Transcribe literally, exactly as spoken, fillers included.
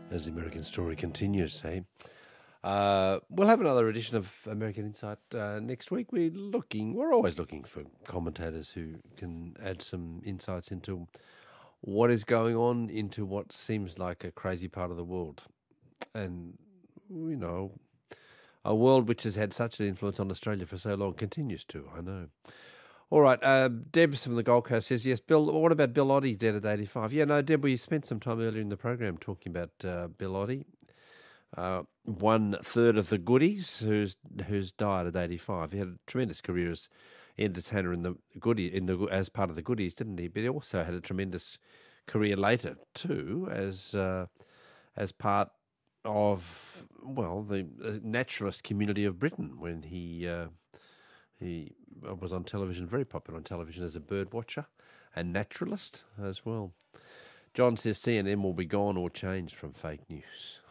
as the American story continues, hey? Uh, we'll have another edition of American Insight uh, next week. We're looking, we're always looking for commentators who can add some insights into what is going on, into what seems like a crazy part of the world. And, you know, a world which has had such an influence on Australia for so long continues to, I know. All right, uh, Deb from the Gold Coast says, yes, Bill, what about Bill Oddie, dead at eighty-five? Yeah, no, Deb, we spent some time earlier in the program talking about uh, Bill Oddie, uh, one third of the goodies who's who's died at eighty-five. He had a tremendous career as entertainer in the goodie, in the as part of the goodies, didn't he? But he also had a tremendous career later, too, as, uh, as part of, well, the uh, naturalist community of Britain when he... Uh, He was on television, very popular on television as a bird watcher and naturalist as well. John says C N N will be gone or changed from fake news.